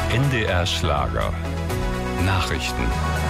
NDR Schlager. Nachrichten.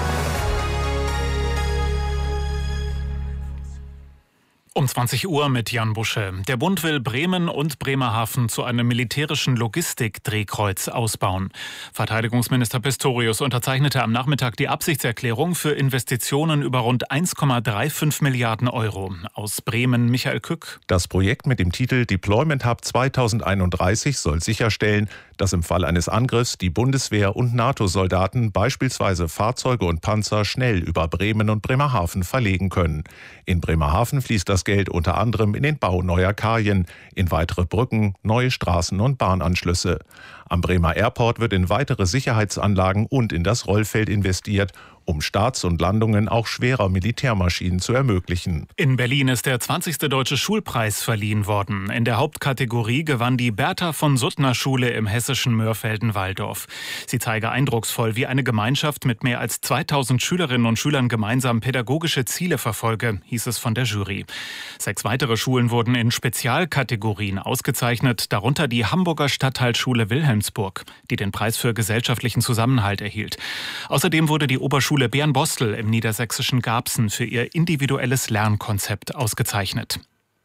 Um 20 Uhr mit Jan Busche. Der Bund will Bremen und Bremerhaven zu einem militärischen Logistikdrehkreuz ausbauen. Verteidigungsminister Pistorius unterzeichnete am Nachmittag die Absichtserklärung für Investitionen über rund 1,35 Milliarden Euro. Aus Bremen Michael Kück. Das Projekt mit dem Titel Deployment Hub 2031 soll sicherstellen, dass im Fall eines Angriffs die Bundeswehr und NATO-Soldaten beispielsweise Fahrzeuge und Panzer schnell über Bremen und Bremerhaven verlegen können. In Bremerhaven fließt das Geld unter anderem in den Bau neuer Kajen, in weitere Brücken, neue Straßen und Bahnanschlüsse. Am Bremer Airport wird in weitere Sicherheitsanlagen und in das Rollfeld investiert, um Starts und Landungen auch schwerer Militärmaschinen zu ermöglichen. In Berlin ist der 20. Deutsche Schulpreis verliehen worden. In der Hauptkategorie gewann die Bertha von Suttner Schule im hessischen Mörfelden-Walldorf. Sie zeige eindrucksvoll, wie eine Gemeinschaft mit mehr als 2000 Schülerinnen und Schülern gemeinsam pädagogische Ziele verfolge, hieß es von der Jury. 6 weitere Schulen wurden in Spezialkategorien ausgezeichnet, darunter die Hamburger Stadtteilschule Wilhelmsburg, die den Preis für gesellschaftlichen Zusammenhalt erhielt. Außerdem wurde die Oberschule Bernbostel im niedersächsischen Garbsen für ihr individuelles Lernkonzept ausgezeichnet.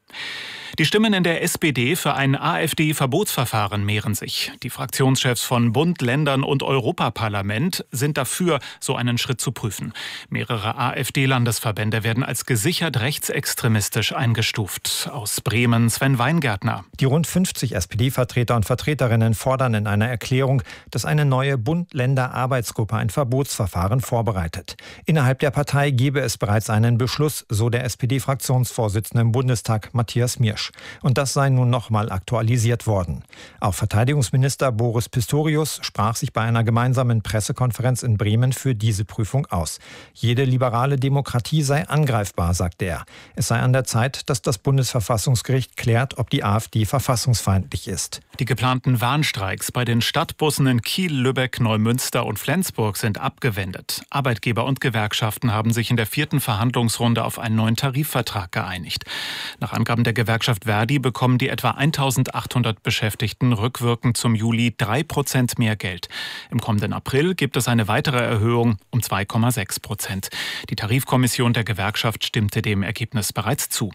Die Stimmen in der SPD für ein AfD-Verbotsverfahren mehren sich. Die Fraktionschefs von Bund, Ländern und Europaparlament sind dafür, so einen Schritt zu prüfen. Mehrere AfD-Landesverbände werden als gesichert rechtsextremistisch eingestuft. Aus Bremen Sven Weingärtner. Die rund 50 SPD-Vertreter und Vertreterinnen fordern in einer Erklärung, dass eine neue Bund-Länder-Arbeitsgruppe ein Verbotsverfahren vorbereitet. Innerhalb der Partei gebe es bereits einen Beschluss, so der SPD-Fraktionsvorsitzende im Bundestag Matthias Miersch. Und das sei nun nochmal aktualisiert worden. Auch Verteidigungsminister Boris Pistorius sprach sich bei einer gemeinsamen Pressekonferenz in Bremen für diese Prüfung aus. Jede liberale Demokratie sei angreifbar, sagte er. Es sei an der Zeit, dass das Bundesverfassungsgericht klärt, ob die AfD verfassungsfeindlich ist. Die geplanten Warnstreiks bei den Stadtbussen in Kiel, Lübeck, Neumünster und Flensburg sind abgewendet. Arbeitgeber und Gewerkschaften haben sich in der 4. Verhandlungsrunde auf einen neuen Tarifvertrag geeinigt. Nach Angaben der Gewerkschaft Verdi bekommen die etwa 1800 Beschäftigten rückwirkend zum Juli 3% mehr Geld. Im kommenden April gibt es eine weitere Erhöhung um 2,6%. Die Tarifkommission der Gewerkschaft stimmte dem Ergebnis bereits zu.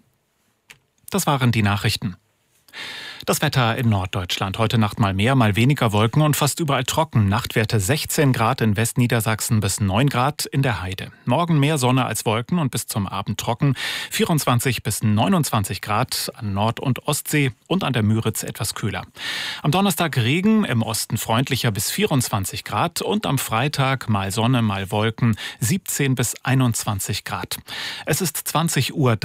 Das waren die Nachrichten. Das Wetter in Norddeutschland. Heute Nacht mal mehr, mal weniger Wolken und fast überall trocken. Nachtwerte 16 Grad in Westniedersachsen bis 9 Grad in der Heide. Morgen mehr Sonne als Wolken und bis zum Abend trocken. 24 bis 29 Grad an Nord- und Ostsee und an der Müritz etwas kühler. Am Donnerstag Regen, im Osten freundlicher bis 24 Grad und am Freitag mal Sonne, mal Wolken 17 bis 21 Grad. Es ist 20:03 Uhr.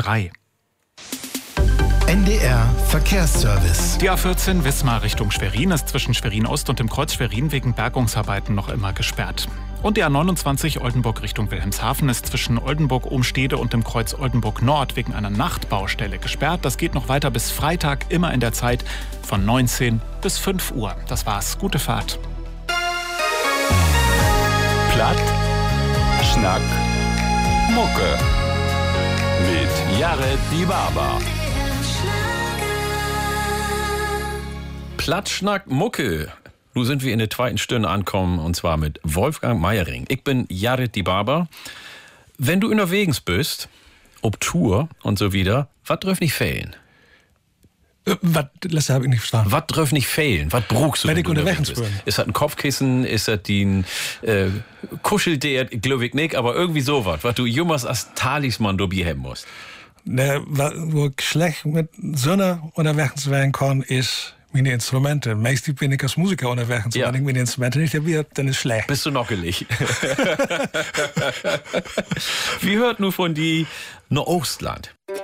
NDR Verkehrsservice. Die A14 Wismar Richtung Schwerin ist zwischen Schwerin Ost und dem Kreuz Schwerin wegen Bergungsarbeiten noch immer gesperrt. Und die A29 Oldenburg Richtung Wilhelmshaven ist zwischen Oldenburg-Ohnstede und dem Kreuz Oldenburg Nord wegen einer Nachtbaustelle gesperrt. Das geht noch weiter bis Freitag, immer in der Zeit von 19 bis 5 Uhr. Das war's. Gute Fahrt. Platt, Schnack, Mucke. Mit Jared Dibaba. Plattschnack Mucke. Nun sind wir in der zweiten Stunde angekommen, und zwar mit Wolfgang Meiering. Ich bin Jared Dibaba. Wenn du unterwegs bist, ob Tour und so wieder, was darf nicht fehlen? Das habe ich nicht verstanden. Was darf nicht fehlen? Was brauchst du, wenn ich unterwegs bist? bin? Ist das ein Kopfkissen? Ist das die Kuscheldär? Glaube ich nicht, aber irgendwie sowas, was du jemals als Talisman dabei haben musst. Wo ich schlecht mit Sonne unterwegs werden kann, ist meine Instrumente. Meistens bin ich als Musiker unterwegs. Ja. Wenn ich meine Instrumente nicht habe, dann ist es schlecht. Bist du nockelig? Wie hört nur von die Ostland?